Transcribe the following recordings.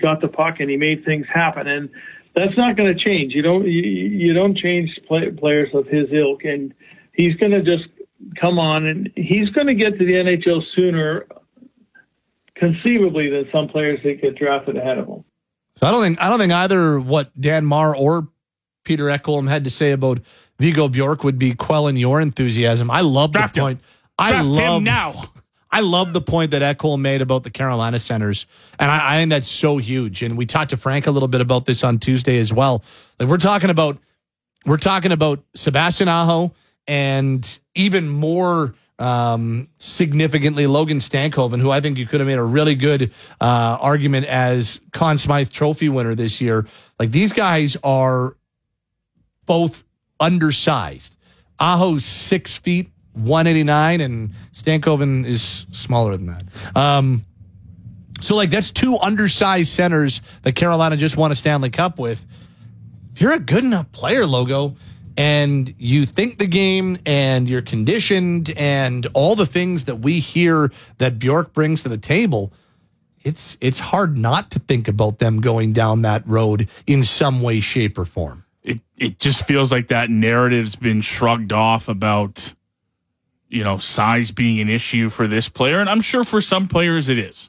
got the puck and he made things happen. And that's not going to change. You don't change players of his ilk, and he's going to just come on, and he's going to get to the NHL sooner, conceivably, than some players that get drafted ahead of him. So I don't think either what Dan Marr or Peter Ekholm had to say about Viggo Bjork would be quelling your enthusiasm. I love the point. Draft him now. I love the point that Ekholm made about the Carolina centers, and I think that's so huge. And we talked to Frank a little bit about this on Tuesday as well. Like we're talking about Sebastian Aho, and even more significantly Logan Stankoven, who I think you could have made a really good argument as Conn Smythe Trophy winner this year. Like these guys are both undersized. Aho's 6 feet. 189, and Stankoven is smaller than that. So, like, that's two undersized centers that Carolina just won a Stanley Cup with. If you're a good enough player, Logo, and you think the game and you're conditioned and all the things that we hear that Bjork brings to the table, it's hard not to think about them going down that road in some way, shape, or form. It just feels like that narrative's been shrugged off about size being an issue for this player. And I'm sure for some players it is.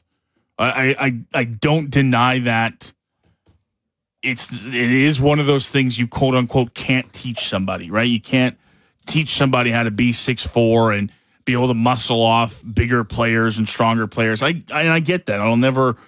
I don't deny that it is one of those things you quote unquote can't teach somebody, right? You can't teach somebody how to be 6'4" and be able to muscle off bigger players and stronger players. I get that. I'll never,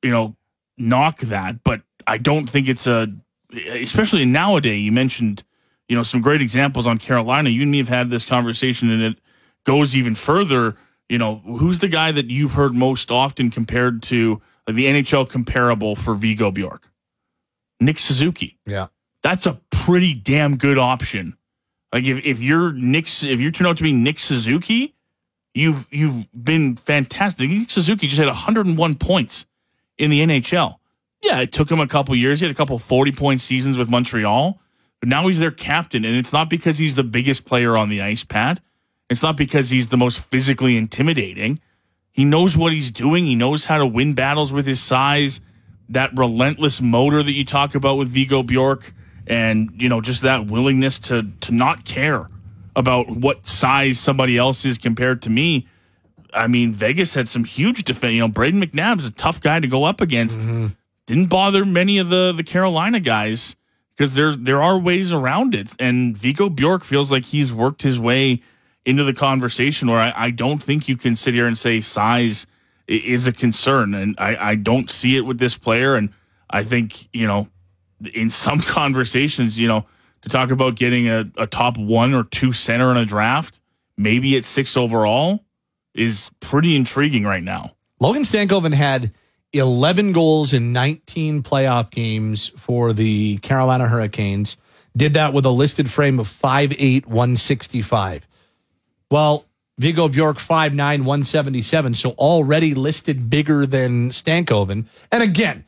knock that, but I don't think it's especially nowadays. You mentioned, some great examples on Carolina. You and me have had this conversation, and it goes even further. Who's the guy that you've heard most often compared to the NHL comparable for Viggo Bjork? Nick Suzuki. Yeah. That's a pretty damn good option. Like if you turn out to be Nick Suzuki, you've been fantastic. Nick Suzuki just had 101 points in the NHL. Yeah, it took him a couple years. He had a couple 40-point seasons with Montreal, but now he's their captain, and it's not because he's the biggest player on the ice, Pat. It's not because he's the most physically intimidating. He knows what he's doing. He knows how to win battles with his size, that relentless motor that you talk about with Viggo Bjork, and, just that willingness to not care about what size somebody else is compared to me. I mean, Vegas had some huge defense. Braden McNabb's a tough guy to go up against. Mm-hmm. Didn't bother many of the Carolina guys because there are ways around it. And Viggo Bjork feels like he's worked his way into the conversation where I don't think you can sit here and say size is a concern. And I don't see it with this player. And I think, in some conversations, to talk about getting a top 1 or 2 center in a draft, maybe at 6 overall, is pretty intriguing right now. Logan Stankoven had 11 goals in 19 playoff games for the Carolina Hurricanes. Did that with a listed frame of 5'8", 165. Well, Viggo Bjork, 5'9", 177, so already listed bigger than Stankoven. And again,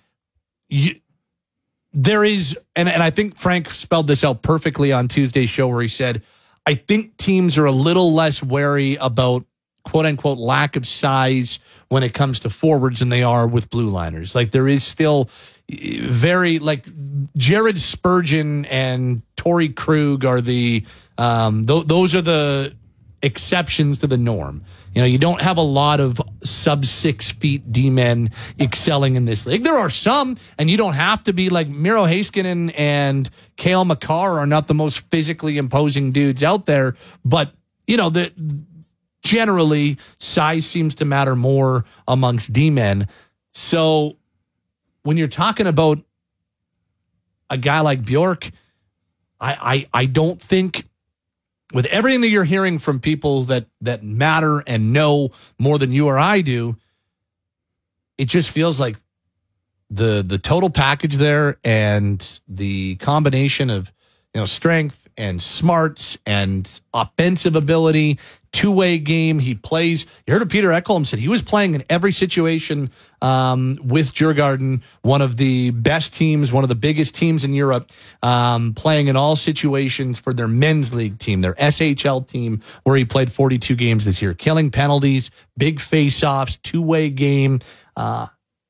there is, and I think Frank spelled this out perfectly on Tuesday's show where he said, I think teams are a little less wary about quote-unquote lack of size when it comes to forwards than they are with blue liners. Like there is still very, like Jared Spurgeon and Torrey Krug are the, those are the exceptions to the norm. You don't have a lot of sub 6 feet D-men excelling in this league. There are some, and you don't have to be like Miro Heiskanen and Cale Makar are not the most physically imposing dudes out there, but generally size seems to matter more amongst D-men. So when you're talking about a guy like Bjork, I don't think, with everything that you're hearing from people that matter and know more than you or I do, it just feels like the total package there and the combination of strength and smarts and offensive ability, two-way game. He plays. You heard what Peter Ekholm said. He was playing in every situation with Djurgården, one of the best teams, one of the biggest teams in Europe, playing in all situations for their men's league team, their SHL team, where he played 42 games this year, killing penalties, big face-offs, two-way game.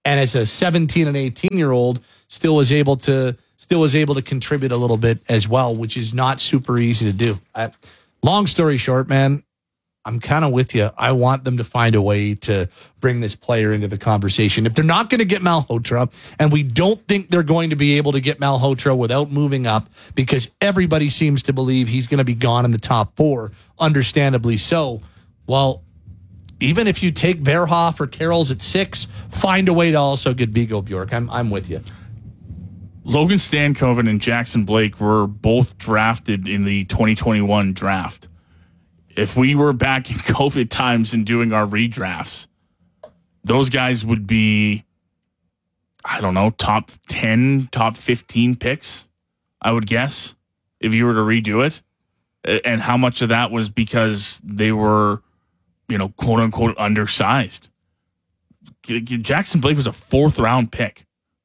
and as a 17 and 18-year-old, still was able to contribute a little bit as well, which is not super easy to do. Long story short, man, I'm kind of with you. I want them to find a way to bring this player into the conversation. If they're not going to get Malhotra, and we don't think they're going to be able to get Malhotra without moving up, because everybody seems to believe he's going to be gone in the top 4, understandably so. Well, even if you take Verhoff or Carroll's at 6, find a way to also get Viggo Bjork. I'm with you. Logan Stankoven and Jackson Blake were both drafted in the 2021 draft. If we were back in COVID times and doing our redrafts, those guys would be, I don't know, top 10, top 15 picks, I would guess, if you were to redo it. And how much of that was because they were, quote unquote, undersized. Jackson Blake was a 4th round pick.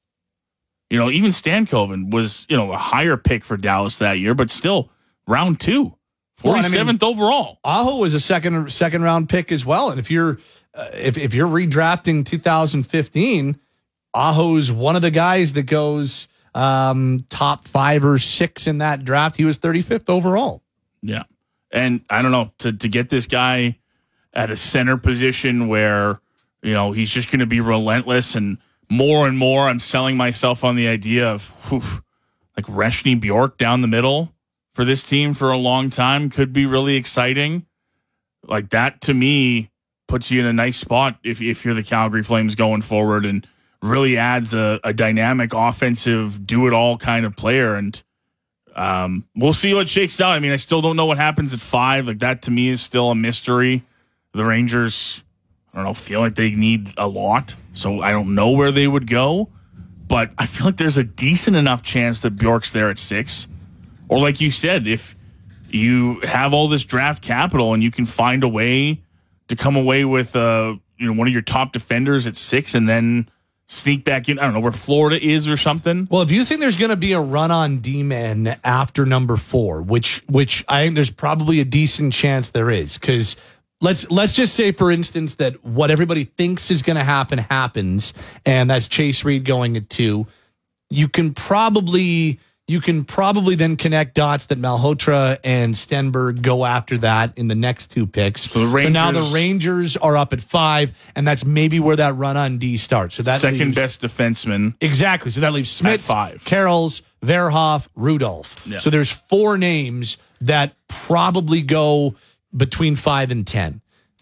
Even Stankoven was, a higher pick for Dallas that year, but still round 2. 47th overall. Aho was a second round pick as well. And if you're redrafting 2015, Aho's one of the guys that goes top 5 or 6 in that draft. He was 35th overall. Yeah. And I don't know, to get this guy at a center position where, he's just going to be relentless, and more I'm selling myself on the idea of like Reshny Bjork down the middle for this team for a long time could be really exciting. Like that, to me, puts you in a nice spot if you're the Calgary Flames going forward, and really adds a dynamic offensive do-it-all kind of player. And we'll see what shakes out. I mean, I still don't know what happens at 5. Like that, to me, is still a mystery. The Rangers, I don't know, feel like they need a lot, so I don't know where they would go. But I feel like there's a decent enough chance that Bjork's there at 6. Or like you said, if you have all this draft capital and you can find a way to come away with one of your top defenders at 6 and then sneak back in, I don't know, where Florida is or something. Well, if you think there's going to be a run on D-men after number 4, which I think there's probably a decent chance there is, because let's just say, for instance, that what everybody thinks is going to happen happens, and that's Chase Reed going at 2. You can probably then connect dots that Malhotra and Stenberg go after that in the next 2 picks. So now the Rangers are up at 5, and that's maybe where that run on D starts. So that second best defenseman. Exactly. So that leaves Smith, 5, Carrolls, Verhoff, Rudolph. Yeah. So there's 4 names that probably go between 5 and 10.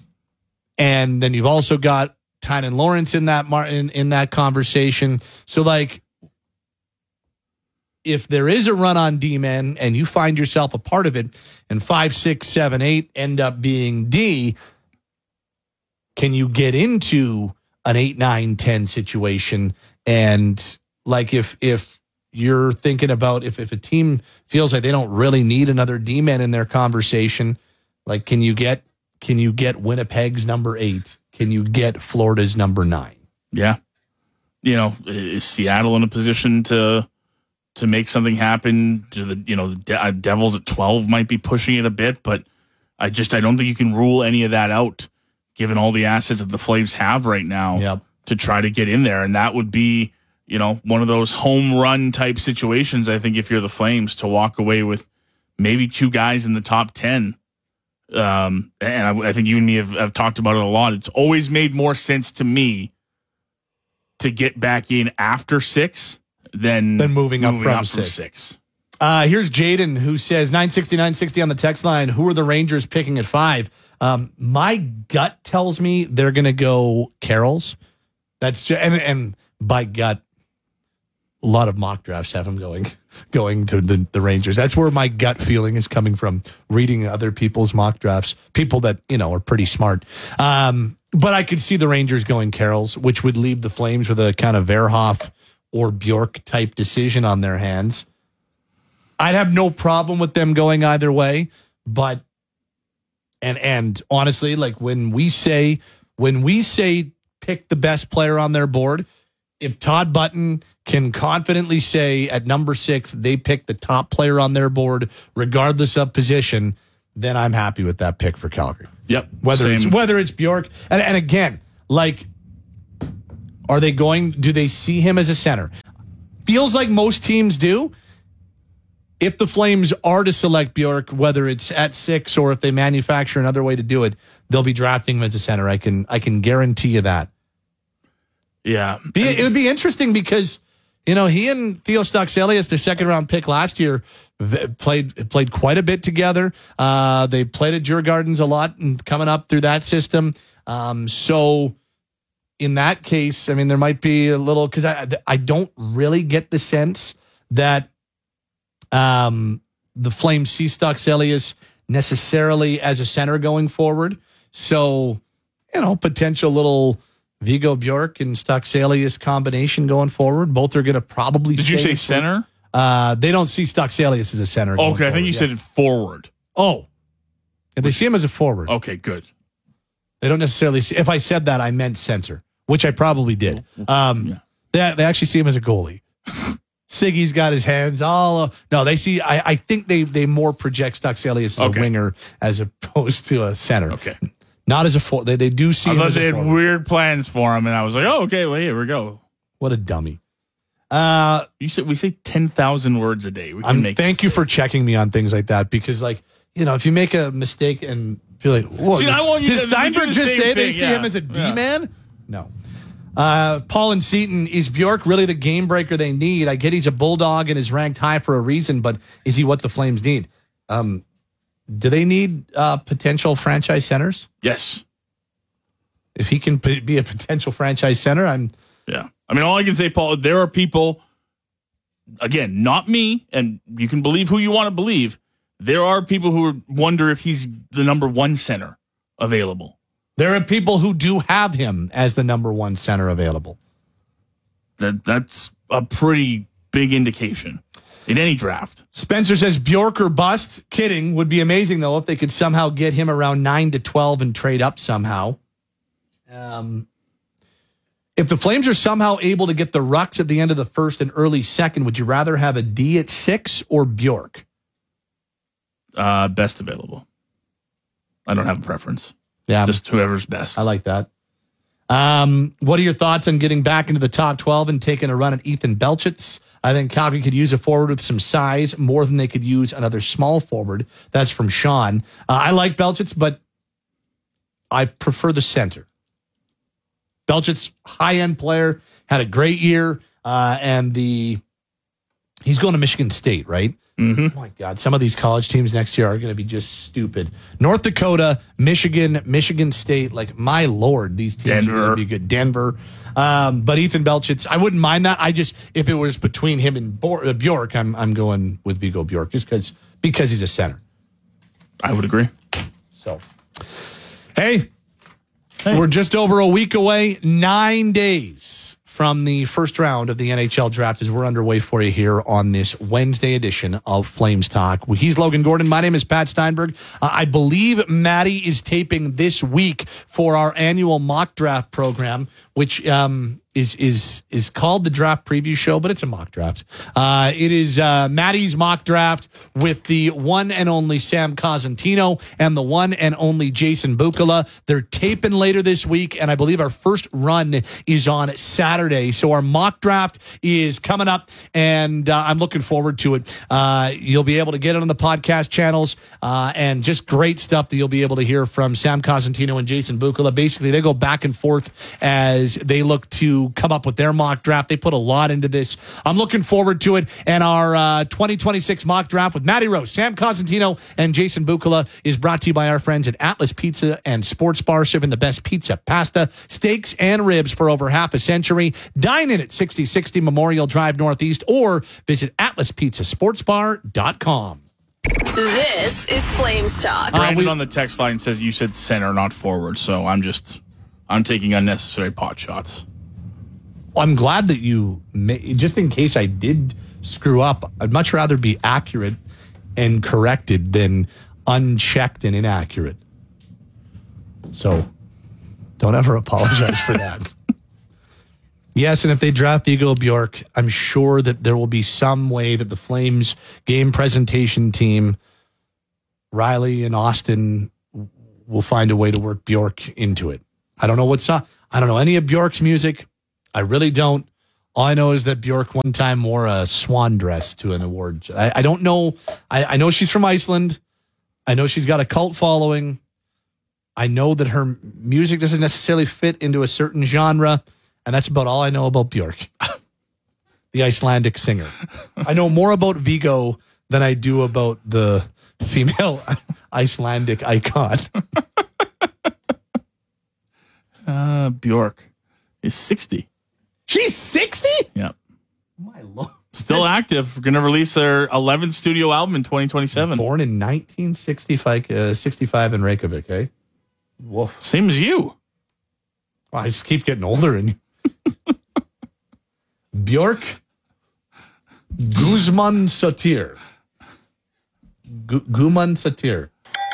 And then you've also got Tynan Lawrence in that conversation. So like, if there is a run on D-men and you find yourself a part of it, and 5, 6, 7, 8 end up being D, can you get into an 8, 9, 10 situation? And like if you're thinking about if a team feels like they don't really need another D-man in their conversation, like can you get Winnipeg's number 8? Can you get Florida's number 9? Yeah. Is Seattle in a position to make something happen? The Devils at 12 might be pushing it a bit, but I don't think you can rule any of that out, given all the assets that the Flames have right now to try to get in there. And that would be, one of those home run type situations, I think, if you're the Flames, to walk away with maybe 2 guys in the top 10. And I think you and me have talked about it a lot. It's always made more sense to me to get back in after 6 than moving up from 6. Here's Jaden, who says 960 on the text line. Who are the Rangers picking at 5? My gut tells me they're going to go Carrolls. That's just, and by gut, a lot of mock drafts have them going to the Rangers. That's where my gut feeling is coming from, reading other people's mock drafts, people that, are pretty smart. But I could see the Rangers going Carrolls, which would leave the Flames with a kind of Verhoff or Bjork type decision on their hands. I'd have no problem with them going either way, but and honestly, like when we say pick the best player on their board, if Todd Button can confidently say at number 6 they pick the top player on their board regardless of position, then I'm happy with that pick for Calgary. Yep. Whether it's Bjork, and again, like, Do they see him as a center? Feels like most teams do. If the Flames are to select Bjork, whether it's at 6 or if they manufacture another way to do it, they'll be drafting him as a center. I can guarantee you that. Yeah. It would be interesting because, he and Theo Stockselius, their second-round pick last year, played quite a bit together. They played at Djurgårdens a lot and coming up through that system. So in that case, there might be a little, because I don't really get the sense that the Flames see Stockselius necessarily as a center going forward. So, potential little Viggo Bjork and Stockselius combination going forward. Both are going to probably. Did you say center? They don't see Stockselius as a center. Okay, I think you said forward. Oh, if they see him as a forward. Okay, good. They don't necessarily see. If I said that, I meant center, which I probably did. They actually see him as a goalie. Siggy's got his hands all. No, they see. I think they more project Stockselius as a winger as opposed to a center. Okay, not as a forward. They do see. I thought they had weird plans for him, and I was like, oh, okay, well, here we go. What a dummy. We say 10,000 words a day. Thank you for checking me on things like that because, if you make a mistake and feel like, whoa, does Steinberg just say they see him as a D-man? No. Paul and Seaton, is Bjork really the game breaker they need? I get he's a Bulldog and is ranked high for a reason, but is he what the Flames need? Do they need potential franchise centers? Yes. If he can be a potential franchise center, Yeah. All I can say, Paul, there are people, again, not me, and you can believe who you want to believe. There are people who wonder if he's the number 1 center available. There are people who do have him as the number 1 center available. That's a pretty big indication in any draft. Spencer says Bjork or bust. Kidding. Would be amazing, though, if they could somehow get him around 9 to 12 and trade up somehow. If the Flames are somehow able to get the Rucks at the end of the first and early second, would you rather have a D at 6 or Bjork? Best available. I don't have a preference. Yeah. Just whoever's best. I like that. What are your thoughts on getting back into the top 12 and taking a run at Ethan Belchitz? I think Calgary could use a forward with some size more than they could use another small forward. That's from Sean. I like Belchitz, but I prefer the center. Belchitz, high-end player, had a great year, and he's going to Michigan State, right? Mm-hmm. Oh, my God. Some of these college teams next year are going to be just stupid. North Dakota, Michigan State, my Lord, these teams are going to be good. Denver. But Ethan Belchitz, I wouldn't mind that. If it was between him and Bjork, I'm going with Viggo Bjork just because he's a center. I would agree. So, hey, we're just over a week away, 9 days from the first round of the NHL draft as we're underway for you here on this Wednesday edition of Flames Talk. He's Logan Gordon. My name is Pat Steinberg. I believe Maddie is taping this week for our annual mock draft program, which is called the Draft Preview Show, but it's a mock draft. It is Maddie's mock draft with the one and only Sam Cosentino and the one and only Jason Bukala. They're taping later this week, and I believe our first run is on Saturday. So our mock draft is coming up, and I'm looking forward to it. You'll be able to get it on the podcast channels, and just great stuff that you'll be able to hear from Sam Cosentino and Jason Bukala. Basically, they go back and forth as they look to come up with their mock draft. They put a lot into this. I'm looking forward to it. And our 2026 mock draft with Matty Rose, Sam Cosentino, and Jason Bukala is brought to you by our friends at Atlas Pizza and Sports Bar, serving the best pizza, pasta, steaks, and ribs for over half a century. Dine in at 6060 Memorial Drive Northeast or visit atlaspizzasportsbar.com. This is Flames Talk. Brandon on the text line says you said center, not forward. So I'm taking unnecessary pot shots. I'm glad that you, just in case I did screw up, I'd much rather be accurate and corrected than unchecked and inaccurate. So don't ever apologize for that. Yes, and if they draft Viggo Bjork, I'm sure that there will be some way that the Flames game presentation team, Riley and Austin, will find a way to work Bjork into it. I don't know any of Bjork's music. I really don't. All I know is that Bjork one time wore a swan dress to an award. I don't know. I know she's from Iceland. I know she's got a cult following. I know that her music doesn't necessarily fit into a certain genre. And that's about all I know about Bjork, the Icelandic singer. I know more about Viggo than I do about the female Icelandic icon. Bjork is 60. She's 60? Yeah. My Lord. Still active. We're going to release their 11th studio album in 2027. Born in 1965 in Reykjavik, eh? Woof. Same as you. Well, I just keep getting older. And Bjork Guzman Satir. Guman Satir.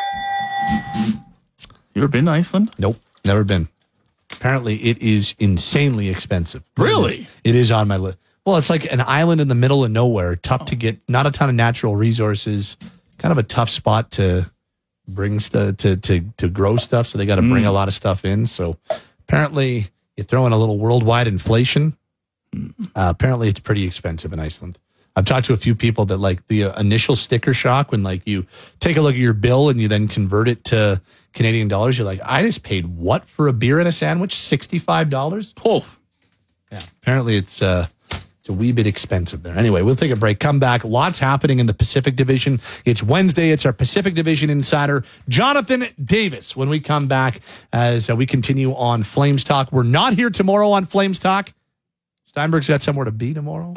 You ever been to Iceland? Nope, never been. Apparently, it is insanely expensive. Really? It is on my list. Well, it's like an island in the middle of nowhere. Tough to get, not a ton of natural resources. Kind of a tough spot to bring stuff, to grow stuff. So they got to bring a lot of stuff in. So apparently, you throw in a little worldwide inflation. Apparently, it's pretty expensive in Iceland. I've talked to a few people that like the initial sticker shock when like you take a look at your bill and you then convert it to Canadian dollars. You're like, I just paid what for a beer and a sandwich? $65? Oh, yeah. Apparently, it's a wee bit expensive there. Anyway, we'll take a break. Come back. Lots happening in the Pacific Division. It's Wednesday. It's our Pacific Division insider, Jonathan Davis. When we come back, as we continue on Flames Talk, we're not here tomorrow on Flames Talk. Steinberg's got somewhere to be tomorrow.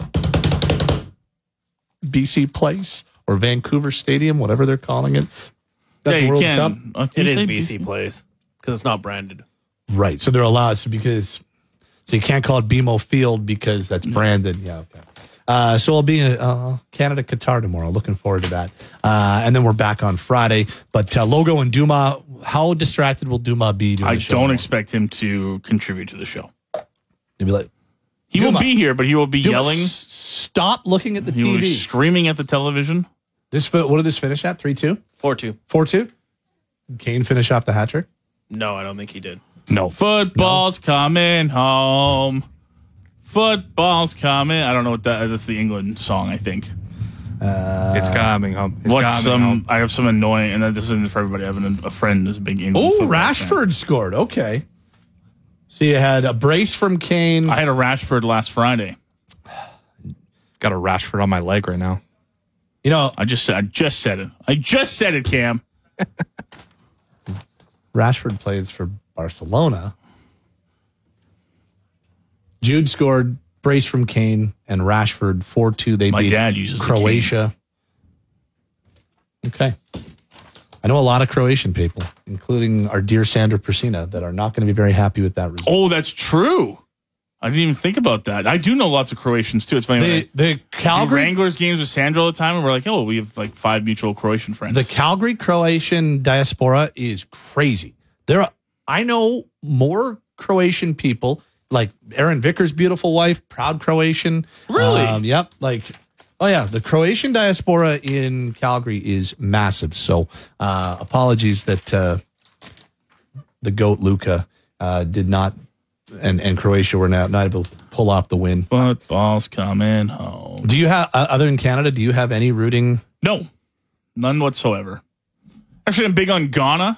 BC Place or Vancouver Stadium, whatever they're calling it. yeah, you World can. Cup? It is BC Place because it's not branded. Right. So they're allowed. So you can't call it BMO Field because that's branded. Yeah. Okay. So I'll be in Canada, Qatar tomorrow. Looking forward to that. And then we're back on Friday. But Logo and Duma, how distracted will Duma be doing I the show don't tomorrow? expect him to contribute to the show. He'll be like, He Duma. will be here, but he will be Duma, yelling. stop looking at the He will be TV. screaming at the television. What did this finish at? 3-2? 4-2. 4-2? Kane finish off the hat trick? No, I don't think he did. No. Football's coming home. Football's coming. I don't know what that's the England song, I think. It's coming home. It's What's coming home. I have some annoying, and this isn't for everybody. I have a friend who's a big England. Oh, football Rashford fan. scored. Okay. So you had a brace from Kane. I had a Rashford last Friday. Got a Rashford on my leg right now. You know, I just said it. I just said it, Cam. Rashford plays for Barcelona. Jude scored, brace from Kane, and Rashford 4-2. They My beat dad uses the Croatia. Okay. I know a lot of Croatian people, including our dear Sandra Persina, that are not going to be very happy with that result. Oh, that's true. I didn't even think about that. I do know lots of Croatians too. It's funny. The The Calgary Wranglers games with Sandra all the time, and we're like, oh, we have like 5 mutual Croatian friends. The Calgary Croatian diaspora is crazy. I know more Croatian people, like Aaron Vickers' beautiful wife, proud Croatian. Really? Yep. Oh yeah, the Croatian diaspora in Calgary is massive. So apologies that the GOAT Luka did not, and Croatia were not able to pull off the win. Football's coming home. Do you have, other than Canada, do you have any rooting? No, none whatsoever. Actually, I'm big on Ghana.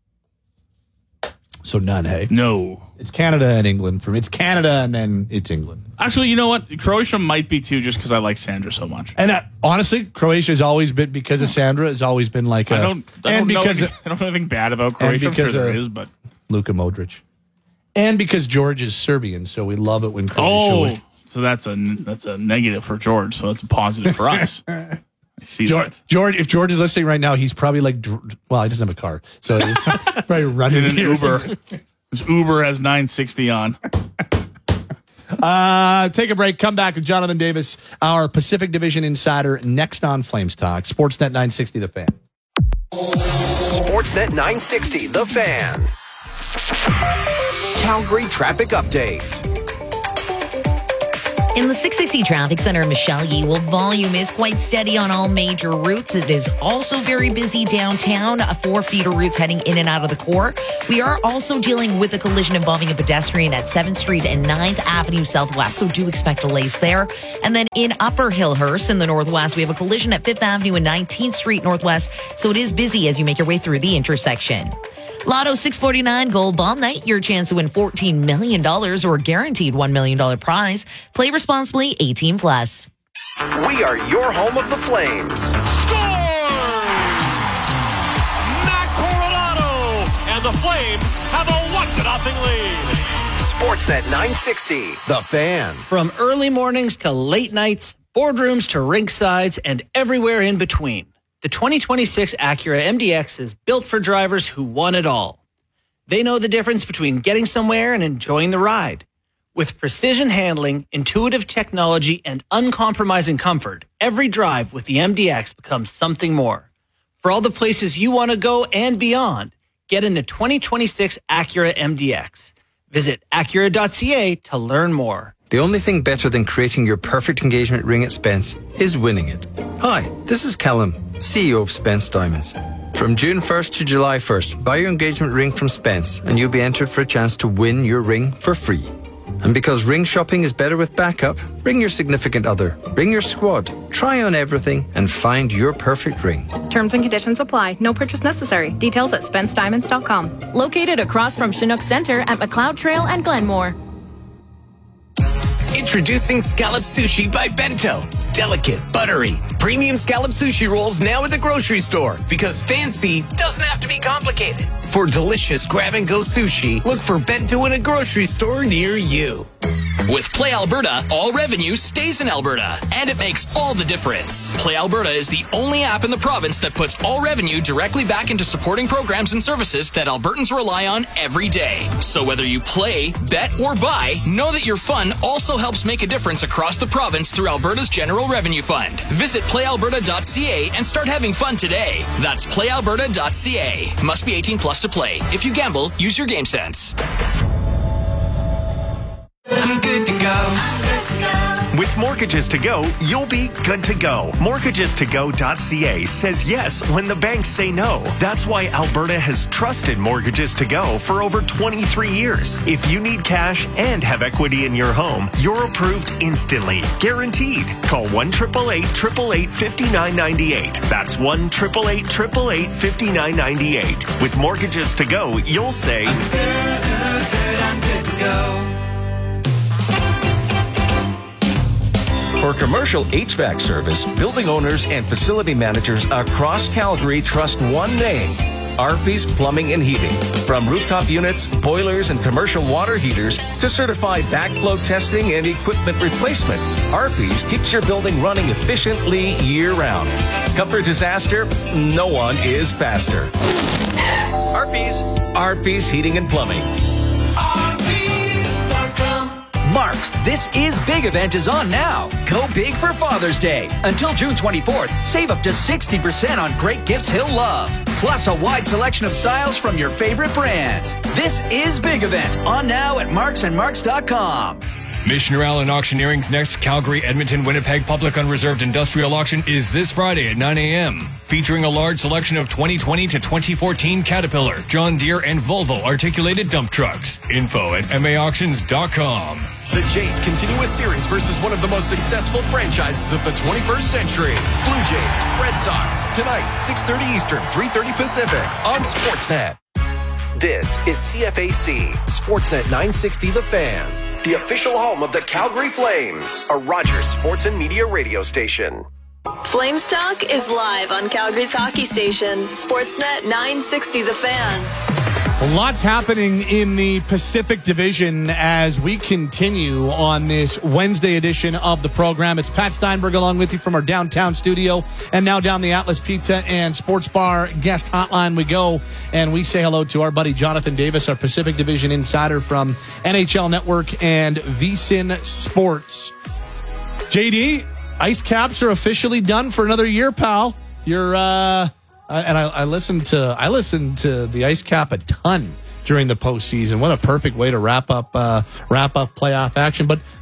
So none, hey? No. It's Canada and England. It's Canada and then it's England. Actually, you know what? Croatia might be too, just because I like Sandra so much. And honestly, Croatia has always been, because of Sandra, has always been like I don't know anything bad about Croatia. I'm sure because there of- is, but Luka Modric. And because George is Serbian, so we love it when Croatia wins. so that's a negative for George. So that's a positive for us. I see that. George, if George is listening right now, he's probably like, well, he doesn't have a car, so he's probably running In an here. Uber. His Uber has 960 on. Take a break. Come back with Jonathan Davis, our Pacific Division insider, next on Flames Talk. Sportsnet 960, The Fan. Sportsnet 960, The Fan. Calgary traffic update. In the 660 Traffic Center in Michelle Yee, well, volume is quite steady on all major routes. It is also very busy downtown, 4 feeder routes heading in and out of the core. We are also dealing with a collision involving a pedestrian at 7th Street and 9th Avenue Southwest, so do expect delays there. And then in Upper Hillhurst in the Northwest, we have a collision at 5th Avenue and 19th Street Northwest, so it is busy as you make your way through the intersection. Lotto 649 Gold Ball Night, your chance to win $14 million or a guaranteed $1 million prize. Play responsibly, 18 plus. We are your home of the Flames. Score! Matt Coronado! And the Flames have a 1-0 lead. Sportsnet 960, The Fan. From early mornings to late nights, boardrooms to rink sides, and everywhere in between. The 2026 Acura MDX is built for drivers who want it all. They know the difference between getting somewhere and enjoying the ride. With precision handling, intuitive technology, and uncompromising comfort, every drive with the MDX becomes something more. For all the places you want to go and beyond, get in the 2026 Acura MDX. Visit Acura.ca to learn more. The only thing better than creating your perfect engagement ring at Spence is winning it. Hi, this is Callum, CEO of Spence Diamonds. From June 1st to July 1st, buy your engagement ring from Spence and you'll be entered for a chance to win your ring for free. And because ring shopping is better with backup, bring your significant other, bring your squad, try on everything and find your perfect ring. Terms and conditions apply. No purchase necessary. Details at SpenceDiamonds.com. Located across from Chinook Center at McLeod Trail and Glenmore. Introducing Scallop Sushi by Bento. Delicate, buttery, premium scallop sushi rolls now at the grocery store because fancy doesn't have to be complicated. For delicious grab-and-go sushi, look for Bento in a grocery store near you. With Play Alberta, all revenue stays in Alberta, and it makes all the difference. Play Alberta is the only app in the province that puts all revenue directly back into supporting programs and services that Albertans rely on every day. So whether you play, bet, or buy, know that your fun also helps make a difference across the province through Alberta's General Revenue Fund. Visit playalberta.ca and start having fun today. That's playalberta.ca. Must be 18 plus to play. If you gamble, use your game sense. I'm good to go. With Mortgages to Go, you'll be good to go. MortgagesToGo.ca says yes when the banks say no. That's why Alberta has trusted Mortgages to Go for over 23 years. If you need cash and have equity in your home, you're approved instantly. Guaranteed. Call 1-888-888-5998. That's 1-888-888-5998. With Mortgages to Go, you'll say, I'm good to go. For commercial HVAC service, building owners and facility managers across Calgary trust one name, Arpy's Plumbing and Heating. From rooftop units, boilers, and commercial water heaters to certified backflow testing and equipment replacement, Arpy's keeps your building running efficiently year-round. Come for disaster, no one is faster. Arpy's Heating and Plumbing. Mark's This Is Big event is on now. Go big for Father's Day. Until June 24th, save up to 60% on great gifts he'll love. Plus a wide selection of styles from your favorite brands. This Is Big event on now at marksandmarks.com. Missioner Allen Auctioneering's next Calgary, Edmonton, Winnipeg Public Unreserved Industrial Auction is this Friday at 9 a.m. Featuring a large selection of 2020 to 2014 Caterpillar, John Deere, and Volvo articulated dump trucks. Info at maauctions.com. The Jays continue a series versus one of the most successful franchises of the 21st century. Blue Jays, Red Sox, tonight, 6:30 Eastern, 3:30 Pacific on Sportsnet. This is CFAC, Sportsnet 960 The Fan, the official home of the Calgary Flames, a Rogers Sports and Media radio station. Flames Talk is live on Calgary's hockey station, Sportsnet 960 The Fan. Lots happening in the Pacific Division as we continue on this Wednesday edition of the program. It's Pat Steinberg along with you from our downtown studio, and now down the Atlas Pizza and Sports Bar guest hotline we go, and we say hello to our buddy Jonathan Davis, our Pacific Division insider from NHL Network and VSiN Sports. JD, Ice Caps are officially done for another year, pal. You're and I listened to the Ice Cap a ton during the postseason. What a perfect way to wrap up playoff action. But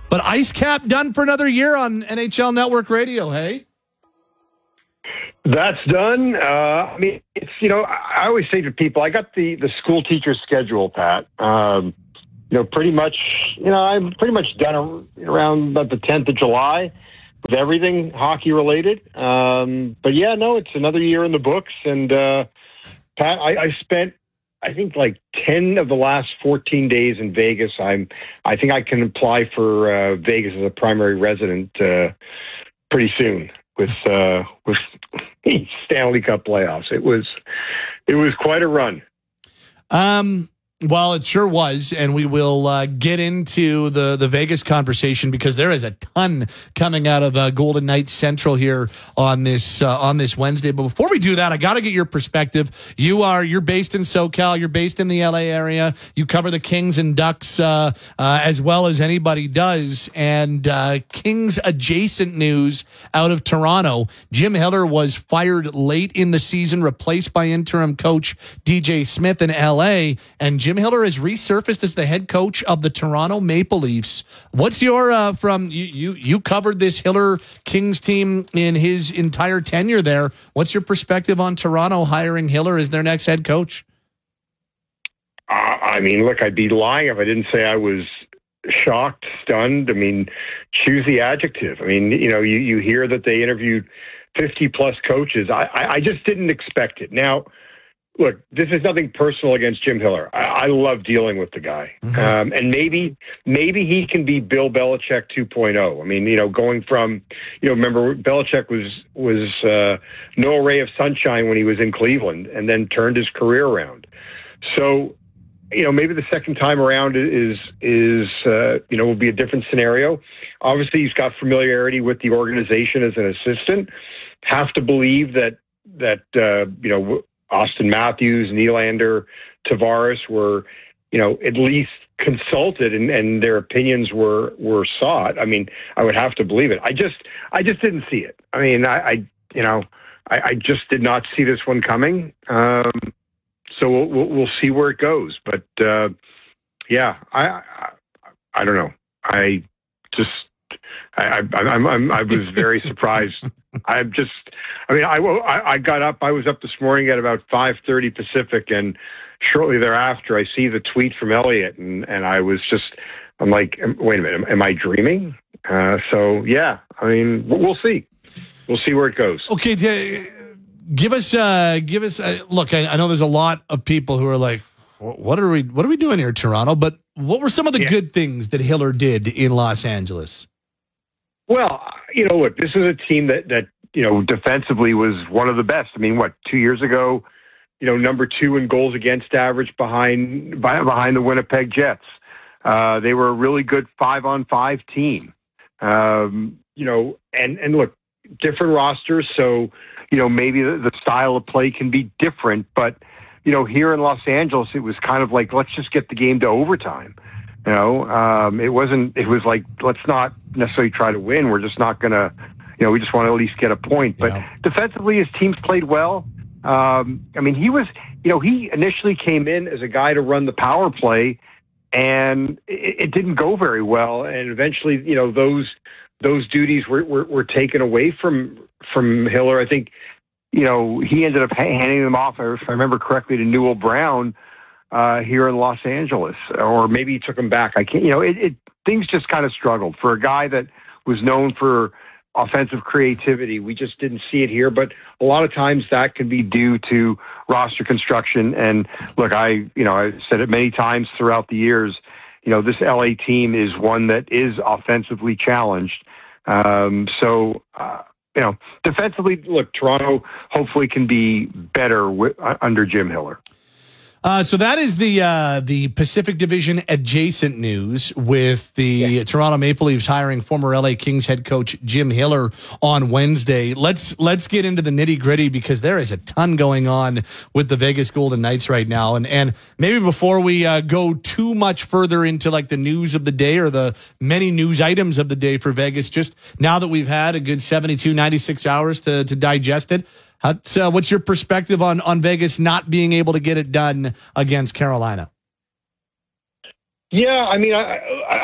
But Ice Cap done for another year on NHL Network Radio, hey? That's done. I mean, it's, I always say to people, I got the school teacher schedule, Pat. Pretty much, I'm pretty much done around about the 10th of July with everything hockey related. But yeah, no, it's another year in the books. And Pat, I spent, I think, like 10 of the last 14 days in Vegas. I think I can apply for Vegas as a primary resident pretty soon with Stanley Cup playoffs. It was quite a run. Well, it sure was, and we will get into the Vegas conversation because there is a ton coming out of Golden Knights Central here on this Wednesday. But before we do that, I got to get your perspective. You're based in SoCal. You're based in the LA area. You cover the Kings and Ducks as well as anybody does. And Kings adjacent news out of Toronto: Jim Hiller was fired late in the season, replaced by interim coach DJ Smith in LA, and Jim Hiller has resurfaced as the head coach of the Toronto Maple Leafs. What's your from you covered this Hiller Kings team in his entire tenure there? What's your perspective on Toronto hiring Hiller as their next head coach? I mean, look, I'd be lying if I didn't say I was shocked, stunned. I mean, choose the adjective. I mean, you hear that they interviewed 50 plus coaches. I just didn't expect it. Now, look, this is nothing personal against Jim Hiller. I love dealing with the guy. Mm-hmm. And maybe he can be Bill Belichick 2.0. I mean, going from, remember Belichick was no ray of sunshine when he was in Cleveland and then turned his career around. So, maybe the second time around is will be a different scenario. Obviously, he's got familiarity with the organization as an assistant. Have to believe that Austin Matthews, Nylander, Tavares were, at least consulted and their opinions were sought. I mean, I would have to believe it. I just didn't see it. I mean, I just did not see this one coming. So we'll see where it goes. But yeah, I don't know. I was very surprised. I got up. I was up this morning at about 5:30 Pacific, and shortly thereafter, I see the tweet from Elliott, and I'm like, wait a minute, am I dreaming? So yeah, I mean, we'll see. We'll see where it goes. Okay, give us. Look, I know there's a lot of people who are like, what are we doing here, Toronto? But what were some of the good things that Hiller did in Los Angeles? Well, look, this is a team that defensively was one of the best. I mean, 2 years ago, number 2 in goals against average behind the Winnipeg Jets. They were a really good 5-on-5 team. And look, different rosters, so maybe the style of play can be different. But here in Los Angeles, it was kind of like, let's just get the game to overtime. It wasn't. It was like, let's not necessarily try to win. We're just not going to. We just want to at least get a point. But defensively, his teams played well. I mean, he was. He initially came in as a guy to run the power play, and it didn't go very well. And eventually, those duties were taken away from Hiller. I think, he ended up handing them off, if I remember correctly, to Newell Brown. Here in Los Angeles, or maybe he took him back. I can't, things just kind of struggled for a guy that was known for offensive creativity. We just didn't see it here, but a lot of times that can be due to roster construction. And look, I said it many times throughout the years, this LA team is one that is offensively challenged. Defensively, look, Toronto hopefully can be better under Jim Hiller. So that is the Pacific Division adjacent news with the Toronto Maple Leafs hiring former LA Kings head coach Jim Hiller on Wednesday. Let's get into the nitty gritty because there is a ton going on with the Vegas Golden Knights right now. And maybe before we go too much further into like the news of the day or the many news items of the day for Vegas, just now that we've had a good 72, 96 hours to digest it, what's your perspective on Vegas not being able to get it done against Carolina? Yeah, I mean, I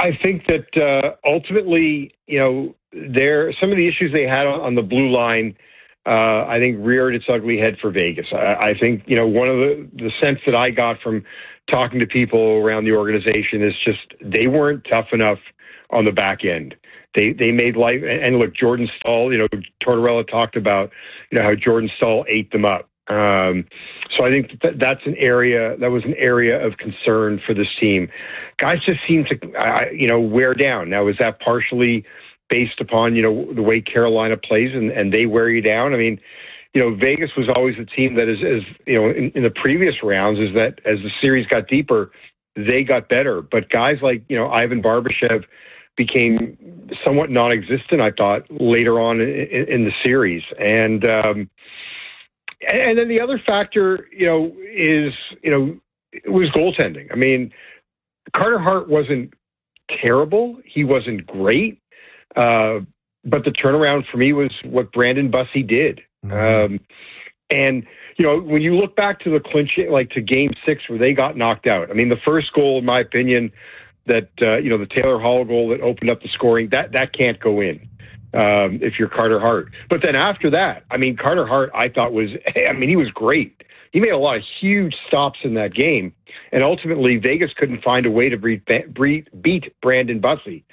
I think that ultimately, some of the issues they had on the blue line, I think reared its ugly head for Vegas. I think, one of the sense that I got from talking to people around the organization is just they weren't tough enough on the back end. They made life, and look, Jordan Staal, Tortorella talked about, how Jordan Staal ate them up. So I think that was an area of concern for this team. Guys just seem to, wear down. Now, is that partially based upon, the way Carolina plays and they wear you down? I mean, Vegas was always a team that is in the previous rounds, is that as the series got deeper, they got better. But guys like, Ivan Barbashev became somewhat non-existent, I thought, later on in the series. And then the other factor, is, it was goaltending. I mean, Carter Hart wasn't terrible. He wasn't great. But the turnaround for me was what Brandon Bussi did. And, when you look back to the clinch, like to Game 6 where they got knocked out, I mean, the first goal, in my opinion, that, the Taylor Hall goal that opened up the scoring, that can't go in if you're Carter Hart. But then after that, I mean, Carter Hart, I thought he was great. He made a lot of huge stops in that game. And ultimately, Vegas couldn't find a way to beat Brandon Bussi.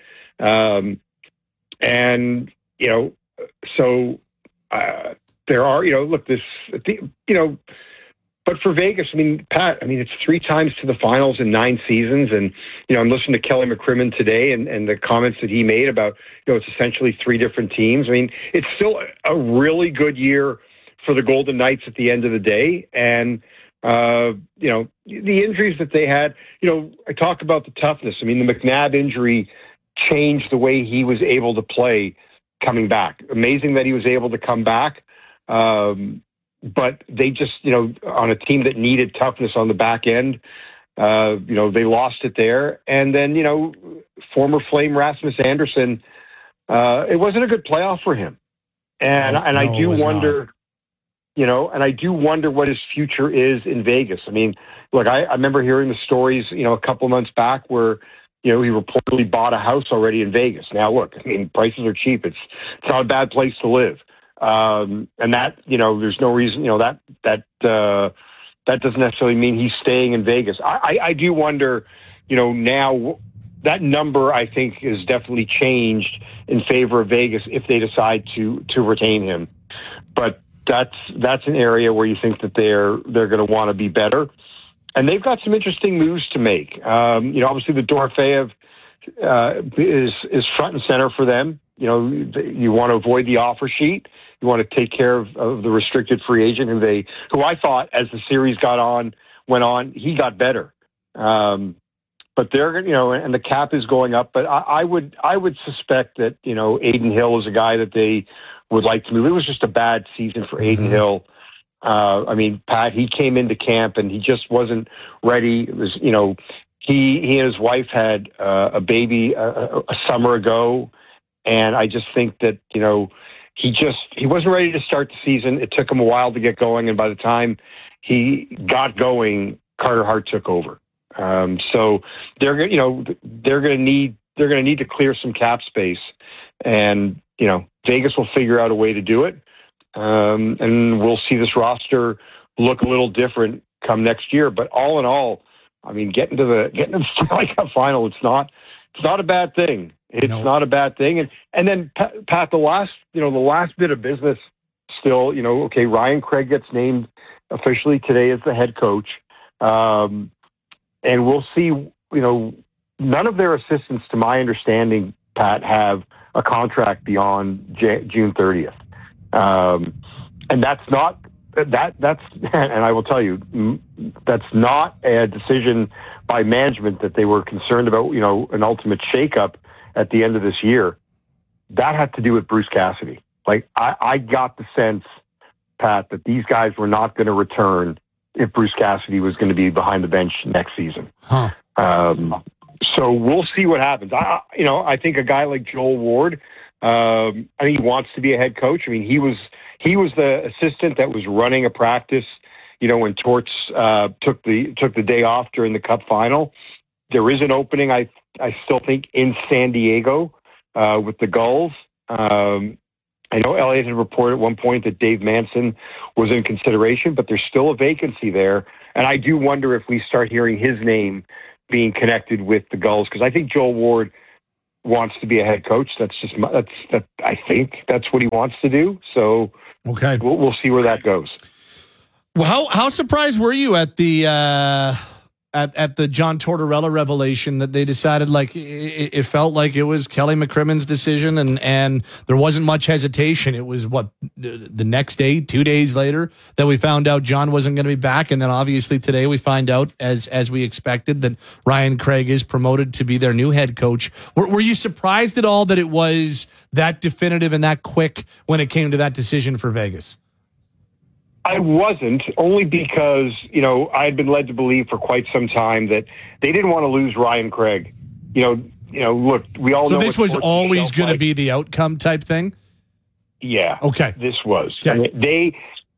There are, but for Vegas, I mean, Pat, it's 3 times to the finals in 9 seasons. And, I'm listening to Kelly McCrimmon today and the comments that he made about, it's essentially 3 different teams. I mean, it's still a really good year for the Golden Knights at the end of the day. And, the injuries that they had, I talk about the toughness. I mean, the McNabb injury changed the way he was able to play coming back. Amazing that he was able to come back. But they just, on a team that needed toughness on the back end, they lost it there. And then, former Flame Rasmus Anderson, it wasn't a good playoff for him. And I do wonder, I do wonder what his future is in Vegas. I mean, look, I remember hearing the stories, a couple months back where, he reportedly bought a house already in Vegas. Now, look, I mean, prices are cheap. It's not a bad place to live. And that, there's no reason, that doesn't necessarily mean he's staying in Vegas. I do wonder, now that number, I think, is definitely changed in favor of Vegas if they decide to retain him. But that's an area where you think that they're going to want to be better. And they've got some interesting moves to make. Obviously the Dorofeyev is front and center for them. You want to avoid the offer sheet. You want to take care of the restricted free agent who I thought as the series went on, he got better. But they're, and the cap is going up. But I would suspect that, Adin Hill is a guy that they would like to move. It was just a bad season for Adin Hill. Pat, he came into camp and he just wasn't ready. It was, he and his wife had a baby a summer ago. And I just think that, he wasn't ready to start the season. It took him a while to get going. And by the time he got going, Carter Hart took over. So they're going to need to clear some cap space, and, Vegas will figure out a way to do it. And we'll see this roster look a little different come next year. But all in all, I mean, getting to the Stanley Cup final, it's not a bad thing. It's not a bad thing. And then Pat, the last bit of business still, okay, Ryan Craig gets named officially today as the head coach. And we'll see, none of their assistants, to my understanding, Pat, have a contract beyond June 30th. And that's not, and I will tell you, that's not a decision by management that they were concerned about, an ultimate shakeup at the end of this year. That had to do with Bruce Cassidy. Like, I got the sense, Pat, that these guys were not going to return if Bruce Cassidy was going to be behind the bench next season. Huh. So we'll see what happens. I think a guy like Joel Ward, I think he wants to be a head coach. I mean, he was the assistant that was running a practice, when Torts took the day off during the Cup final. There is an opening, I still think in San Diego with the Gulls. I know Elliott had reported at one point that Dave Manson was in consideration, but there's still a vacancy there. And I do wonder if we start hearing his name being connected with the Gulls, because I think Joel Ward wants to be a head coach. I think that's what he wants to do. So okay, we'll see where that goes. Well, how surprised were you at the at the John Tortorella revelation that they decided, like, it felt like it was Kelly McCrimmon's decision and there wasn't much hesitation. It was the next day, 2 days later, that we found out John wasn't going to be back. And then obviously today we find out, as we expected, that Ryan Craig is promoted to be their new head coach. Were you surprised at all that it was that definitive and that quick when it came to that decision for Vegas? I wasn't, only because, I had been led to believe for quite some time that they didn't want to lose Ryan Craig. Look, we all know. So this was always going to be the outcome type thing? Yeah. Okay. This was. Okay. I mean,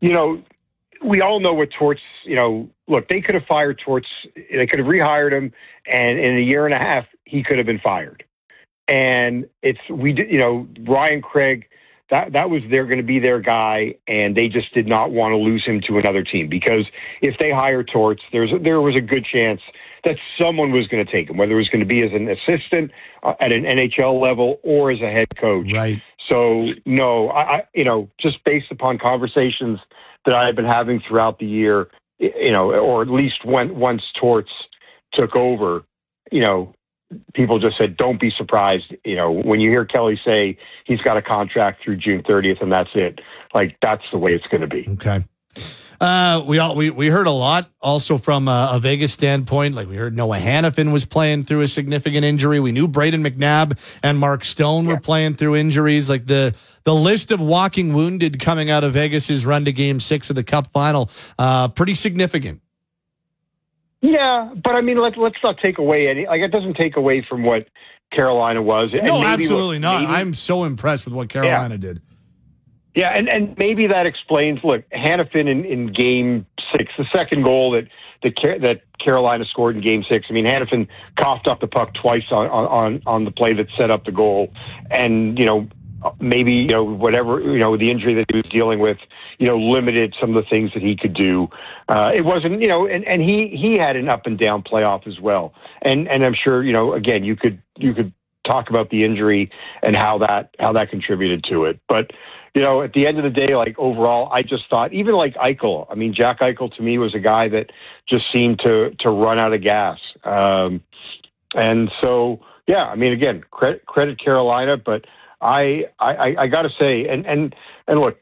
we all know what Torts, look, they could have fired Torts. They could have rehired him, and in a year and a half, he could have been fired. And Ryan Craig, that was going to be their guy, and they just did not want to lose him to another team, because if they hired Torts, there was a good chance that someone was going to take him, whether it was going to be as an assistant at an NHL level or as a head coach. Right. So no, I just based upon conversations that I had been having throughout the year, or at least once Torts took over, people just said, don't be surprised, when you hear Kelly say he's got a contract through June 30th and that's it. Like, that's the way it's going to be. Okay. We heard a lot also from a Vegas standpoint. Like, we heard Noah Hannafin was playing through a significant injury. We knew Braden McNabb and Mark Stone were playing through injuries. Like, the list of walking wounded coming out of Vegas's run to Game 6 of the Cup final, pretty significant. Yeah, but I mean, let's not take away it doesn't take away from what Carolina was. No, and absolutely not. I'm so impressed with what Carolina did. Yeah, and maybe that explains. Look, Hannafin in Game 6, the second goal that Carolina scored in Game 6. I mean, Hannafin coughed up the puck twice on the play that set up the goal, and maybe whatever the injury that he was dealing with limited some of the things that he could do. It wasn't and he had an up and down playoff as well, and I'm sure again you could talk about the injury and how that contributed to it, but at the end of the day, like, overall, I just thought, even like Eichel, I mean, Jack Eichel to me was a guy that just seemed to run out of gas, and so yeah, I mean, again, credit Carolina, but I got to say, and look,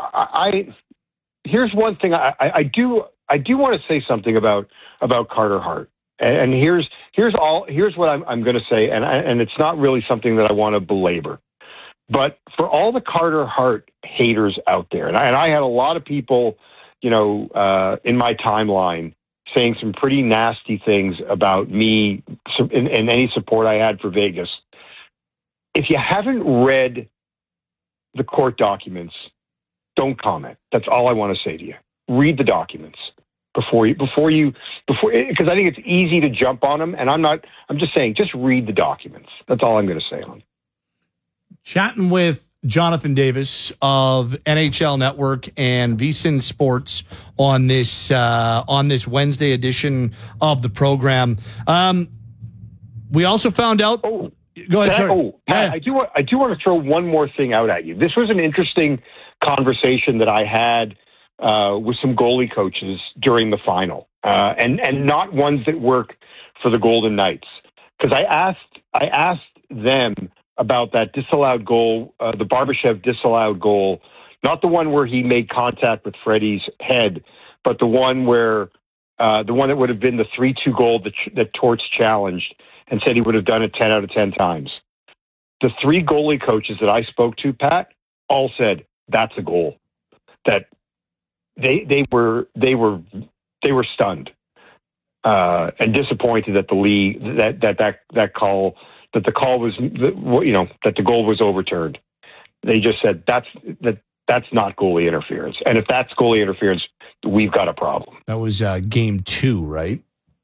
here's one thing I do want to say something about Carter Hart, and here's what I'm going to say, and it's not really something that I want to belabor, but for all the Carter Hart haters out there, and I had a lot of people, in my timeline saying some pretty nasty things about me and any support I had for Vegas. If you haven't read the court documents, don't comment. That's all I want to say to you. Read the documents before because I think it's easy to jump on them, and I'm just saying, just read the documents. That's all I'm going to say on it. Chatting with Jonathan Davis of NHL Network and VSiN Sports on this Wednesday edition of the program. We also found out. Go ahead, sorry. I do want to throw one more thing out at you. This was an interesting conversation that I had with some goalie coaches during the final, and not ones that work for the Golden Knights, because I asked them about that disallowed goal, the Barbashev disallowed goal, not the one where he made contact with Freddie's head, but the one that would have been the 3-2 goal that Torts challenged and said he would have done it 10 out of 10 times. The 3 goalie coaches that I spoke to, Pat, all said that's a goal. That they were stunned and disappointed that the league that call that the call was that the goal was overturned. They just said that's not goalie interference, and if that's goalie interference, we've got a problem. That was Game 2, right?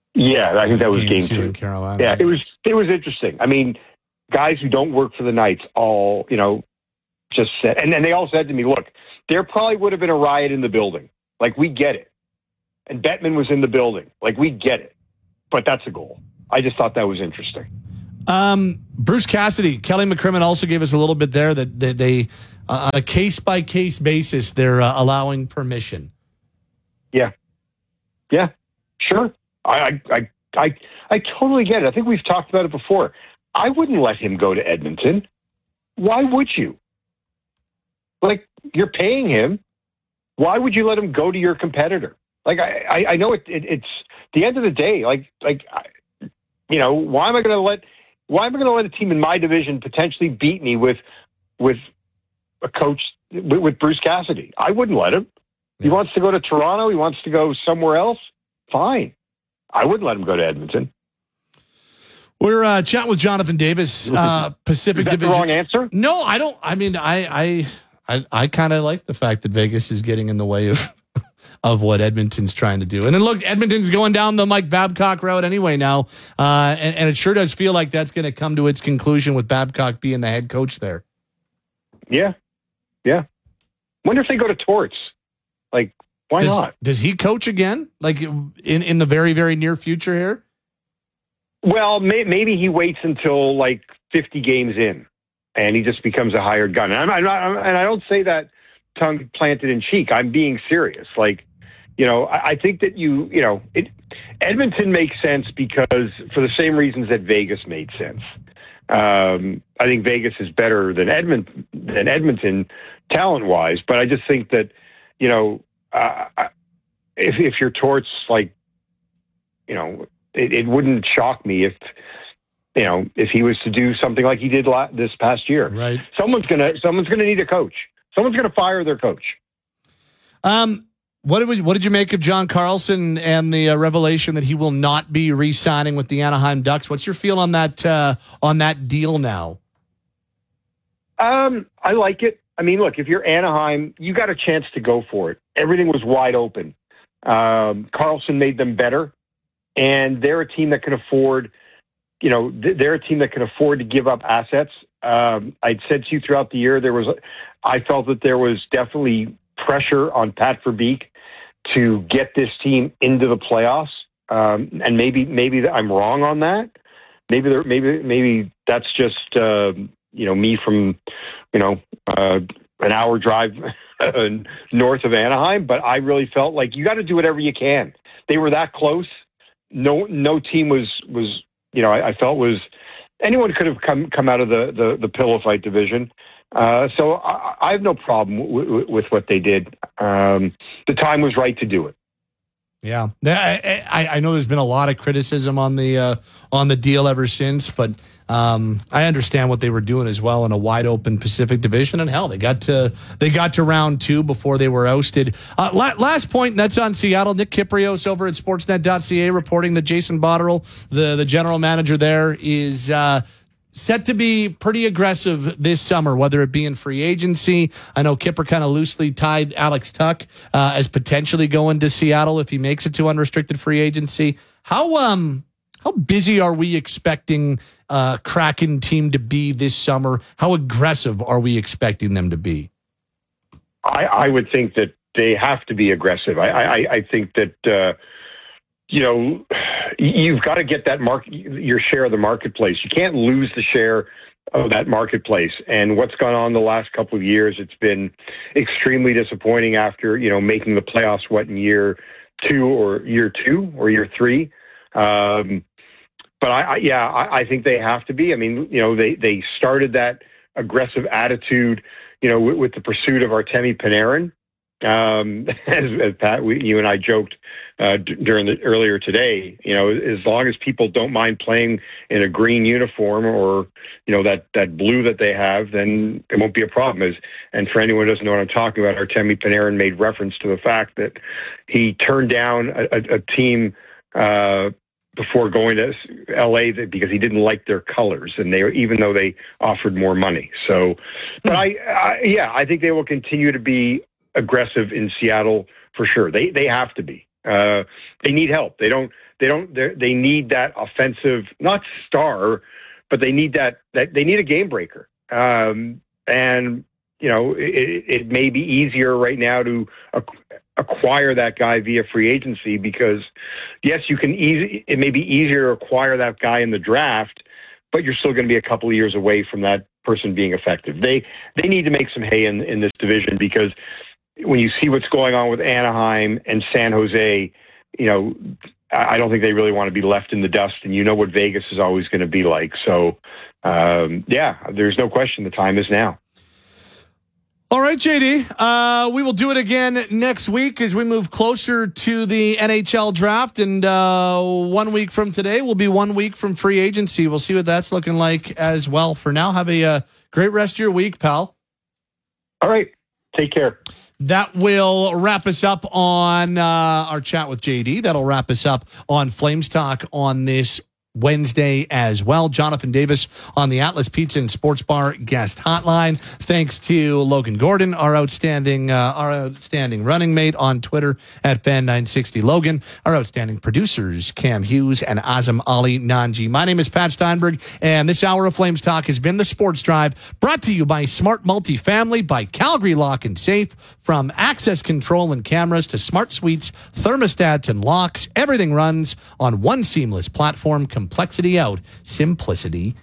Yeah, I think that was game 2 in Carolina. Yeah, it was interesting. I mean, guys who don't work for the Knights all, just said, and they all said to me, look, there probably would have been a riot in the building. Like, we get it. And Bettman was in the building. Like, we get it. But that's a goal. I just thought that was interesting. Bruce Cassidy, Kelly McCrimmon also gave us a little bit there that they on a case-by-case basis, they're allowing permission. Yeah. Yeah, sure. I totally get it. I think we've talked about it before. I wouldn't let him go to Edmonton. Why would you? Like, you're paying him. Why would you let him go to your competitor? Like, I know it's the end of the day. Like, why am I going to let a team in my division potentially beat me with a coach, with Bruce Cassidy? I wouldn't let him. He wants to go to Toronto. He wants to go somewhere else. Fine. I wouldn't let him go to Edmonton. We're chatting with Jonathan Davis, Pacific Is that Division. the wrong answer? No, I don't. I mean, I kind of like the fact that Vegas is getting in the way of what Edmonton's trying to do. And then look, Edmonton's going down the Mike Babcock route anyway now, and it sure does feel like that's going to come to its conclusion with Babcock being the head coach there. Yeah. Wonder if they go to Torts. Like, why not? Does he coach again? Like in the very, very near future here? Well, maybe he waits until like 50 games in, and he just becomes a hired gun. And I don't say that tongue planted in cheek. I'm being serious. Like, I think that Edmonton makes sense because for the same reasons that Vegas made sense. I think Vegas is better than Edmonton talent-wise, but I just think that, if you're Torts, like, it wouldn't shock me if he was to do something like he did this past year. Right. Someone's gonna need a coach. Someone's gonna fire their coach. What did you make of John Carlson and the revelation that he will not be re-signing with the Anaheim Ducks? What's your feel on that deal now? I like it. I mean, look, if you're Anaheim, you got a chance to go for it. Everything was wide open. Carlson made them better, and they're a team that can afford. They're a team that can afford to give up assets. I'd said to you throughout the year, I felt that there was definitely pressure on Pat Verbeek to get this team into the playoffs. And maybe I'm wrong on that. Maybe that's just, me from, an hour drive north of Anaheim, but I really felt like you got to do whatever you can. They were that close. No team was, I felt was, anyone could have come out of the pillow fight division. So I have no problem with what they did. The time was right to do it. Yeah, I know there's been a lot of criticism on the deal ever since, but I understand what they were doing as well in a wide open Pacific Division. And hell, they got to round 2 before they were ousted. Last point, and that's on Seattle. Nick Kyprios over at Sportsnet.ca reporting that Jason Botterill, the general manager there, is set to be pretty aggressive this summer, whether it be in free agency. I know Kipper kind of loosely tied Alex Tuch as potentially going to Seattle if he makes it to unrestricted free agency. How busy are we expecting Kraken team to be this summer? How aggressive are we expecting them to be? I would think that they have to be aggressive. I think that you've got to get that your share of the marketplace. You can't lose the share of that marketplace. And what's gone on the last couple of years, it's been extremely disappointing after, making the playoffs, in year 2 or year 3. But I think they have to be. I mean, they started that aggressive attitude, with the pursuit of Artemi Panarin. As Pat, you and I joked earlier today, as long as people don't mind playing in a green uniform or that blue that they have, then it won't be a problem. And for anyone who doesn't know what I'm talking about, Artemi Panarin made reference to the fact that he turned down a team before going to LA because he didn't like their colors, and even though they offered more money. So, but I think they will continue to be aggressive in Seattle for sure. They have to be. They need help. They need that offensive, not star, but they need they need a game breaker. And it may be easier right now to acquire that guy via free agency because, yes, it may be easier to acquire that guy in the draft, but you're still going to be a couple of years away from that person being effective. They need to make some hay in this division because when you see what's going on with Anaheim and San Jose, I don't think they really want to be left in the dust, and what Vegas is always going to be like. So, there's no question the time is now. All right, JD, we will do it again next week as we move closer to the NHL draft. And 1 week from today will be 1 week from free agency. We'll see what that's looking like as well. For now, have a great rest of your week, pal. All right. Take care. That will wrap us up on our chat with JD. That'll wrap us up on Flames Talk on this Wednesday as well. Jonathan Davis on the Atlas Pizza and Sports Bar guest hotline. Thanks to Logan Gordon, our outstanding running mate on Twitter at Fan960Logan. Our outstanding producers, Cam Hughes and Azam Ali Nanji. My name is Pat Steinberg, and this hour of Flames Talk has been the Sports Drive, brought to you by Smart Multifamily, by Calgary Lock and Safe. From access control and cameras to smart suites, thermostats, and locks, everything runs on one seamless platform. Complexity out, simplicity